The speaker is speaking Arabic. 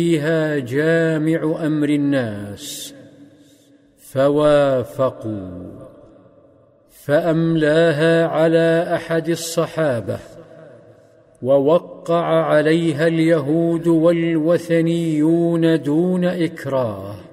فيها جامع أمر الناس، فوافقوا، فأملاها على أحد الصحابة، ووقع عليها اليهود والوثنيون دون إكراه.